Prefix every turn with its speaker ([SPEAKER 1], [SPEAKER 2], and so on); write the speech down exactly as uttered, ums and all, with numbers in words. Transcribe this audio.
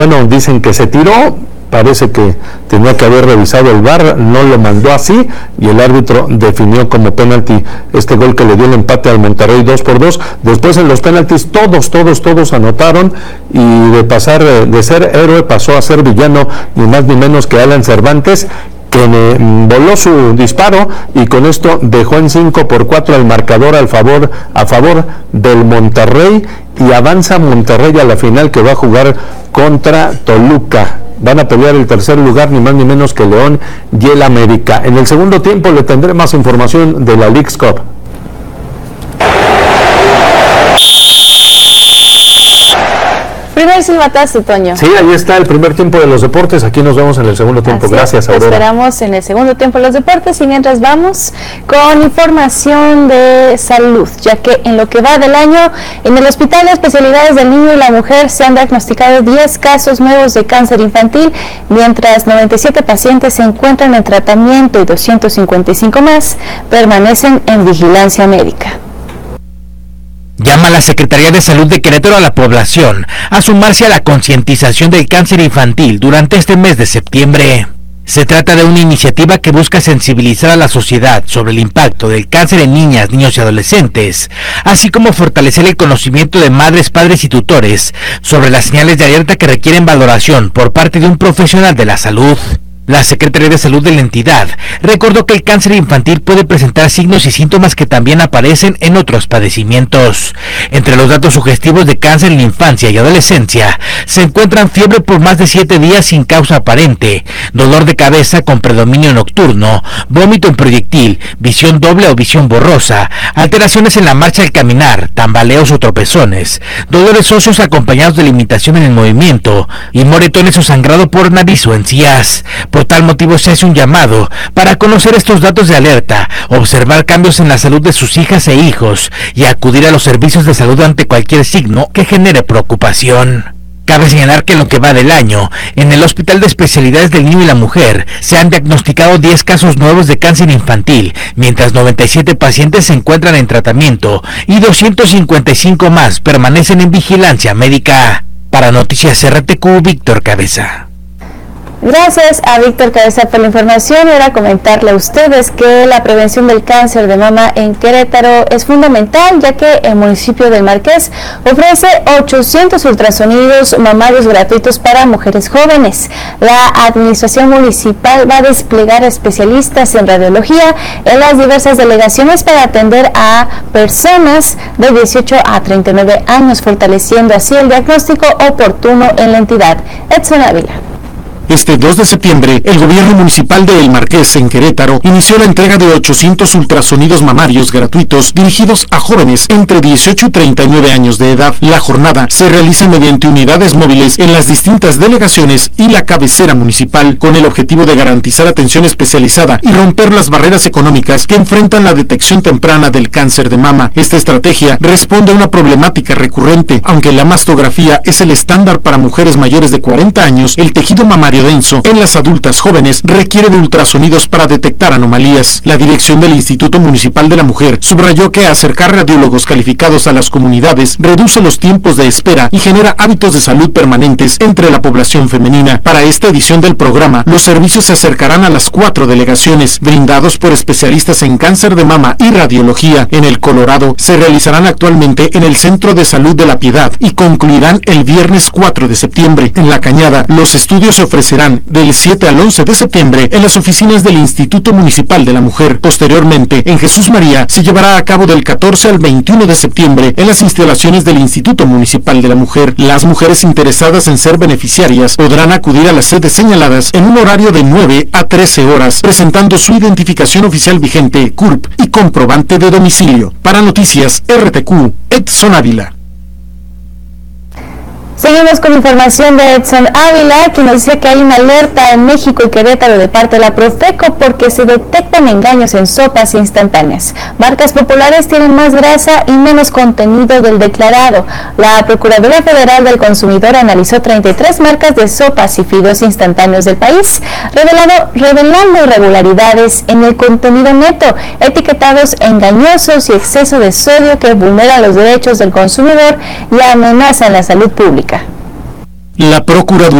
[SPEAKER 1] Bueno, dicen que se tiró, parece que tenía que haber revisado el V A R, no lo mandó así y el árbitro definió como penalti este gol que le dio el empate al Monterrey dos por dos. Después en los penaltis todos, todos, todos anotaron y de pasar de ser héroe pasó a ser villano, ni más ni menos que Alan Cervantes, que voló su disparo y con esto dejó en cinco por cuatro el marcador al favor, a favor del Monterrey, y avanza Monterrey a la final que va a jugar contra Toluca. Van a pelear el tercer lugar, ni más ni menos que León y el América. En el segundo tiempo le tendré más información de la Leagues Cup.
[SPEAKER 2] Primer silbatazo, Toño.
[SPEAKER 1] Sí, ahí está el primer tiempo de los deportes. Aquí nos vemos en el segundo tiempo.
[SPEAKER 2] Así
[SPEAKER 1] Gracias, Aurora.
[SPEAKER 2] Esperamos en el segundo tiempo de los deportes y mientras vamos con información de salud, ya que en lo que va del año, en el Hospital de Especialidades del Niño y la Mujer se han diagnosticado diez casos nuevos de cáncer infantil, mientras noventa y siete pacientes se encuentran en tratamiento y doscientos cincuenta y cinco más permanecen en vigilancia médica.
[SPEAKER 3] Llama a la Secretaría de Salud de Querétaro a la población a sumarse a la concientización del cáncer infantil durante este mes de septiembre. Se trata de una iniciativa que busca sensibilizar a la sociedad sobre el impacto del cáncer en niñas, niños y adolescentes, así como fortalecer el conocimiento de madres, padres y tutores sobre las señales de alerta que requieren valoración por parte de un profesional de la salud. La Secretaría de Salud de la entidad recordó que el cáncer infantil puede presentar signos y síntomas que también aparecen en otros padecimientos. Entre los datos sugestivos de cáncer en la infancia y adolescencia se encuentran fiebre por más de siete días sin causa aparente, dolor de cabeza con predominio nocturno, vómito en proyectil, visión doble o visión borrosa, alteraciones en la marcha al caminar, tambaleos o tropezones, dolores óseos acompañados de limitación en el movimiento y moretones o sangrado por nariz o encías. Por tal motivo se hace un llamado para conocer estos datos de alerta, observar cambios en la salud de sus hijas e hijos y acudir a los servicios de salud ante cualquier signo que genere preocupación. Cabe señalar que en lo que va del año, en el Hospital de Especialidades del Niño y la Mujer se han diagnosticado diez casos nuevos de cáncer infantil, mientras noventa y siete pacientes se encuentran en tratamiento y doscientos cincuenta y cinco más permanecen en vigilancia médica. Para Noticias R T Q, Víctor Cabeza.
[SPEAKER 2] Gracias a Víctor Cabeza por la información. Y ahora comentarle a ustedes que la prevención del cáncer de mama en Querétaro es fundamental, ya que el municipio del Marqués ofrece ochocientos ultrasonidos mamarios gratuitos para mujeres jóvenes. La administración municipal va a desplegar especialistas en radiología en las diversas delegaciones para atender a personas de dieciocho a treinta y nueve años, fortaleciendo así el diagnóstico oportuno en la entidad. Edson Ávila.
[SPEAKER 4] Este dos de septiembre, el gobierno municipal de El Marqués, en Querétaro, inició la entrega de ochocientos ultrasonidos mamarios gratuitos dirigidos a jóvenes entre dieciocho y treinta y nueve años de edad. La jornada se realiza mediante unidades móviles en las distintas delegaciones y la cabecera municipal, con el objetivo de garantizar atención especializada y romper las barreras económicas que enfrentan la detección temprana del cáncer de mama. Esta estrategia responde a una problemática recurrente. Aunque la mastografía es el estándar para mujeres mayores de cuarenta años, el tejido mamario denso en las adultas jóvenes requiere de ultrasonidos para detectar anomalías. La dirección del Instituto Municipal de la Mujer subrayó que acercar radiólogos calificados a las comunidades reduce los tiempos de espera y genera hábitos de salud permanentes entre la población femenina. Para esta edición del programa, los servicios se acercarán a las cuatro delegaciones, brindados por especialistas en cáncer de mama y radiología. En el Colorado, se realizarán actualmente en el Centro de Salud de la Piedad y concluirán el viernes cuatro de septiembre. En La Cañada, los estudios se ofrecerán del siete al once de septiembre en las oficinas del Instituto Municipal de la Mujer. Posteriormente, en Jesús María, se llevará a cabo del catorce al veintiuno de septiembre en las instalaciones del Instituto Municipal de la Mujer. Las mujeres interesadas en ser beneficiarias podrán acudir a las sedes señaladas en un horario de nueve a trece horas, presentando su identificación oficial vigente, C U R P y comprobante de domicilio. Para Noticias R T Q, Edson Ávila.
[SPEAKER 2] Seguimos con información de Edson Ávila, quien nos dice que hay una alerta en México y Querétaro de parte de la Profeco porque se detectan engaños en sopas instantáneas. Marcas populares tienen más grasa y menos contenido del declarado. La Procuraduría Federal del Consumidor analizó treinta y tres marcas de sopas y fideos instantáneos del país, revelado, revelando irregularidades en el contenido neto, etiquetados engañosos y exceso de sodio que vulneran los derechos del consumidor y amenazan la salud pública.
[SPEAKER 4] La Procuraduría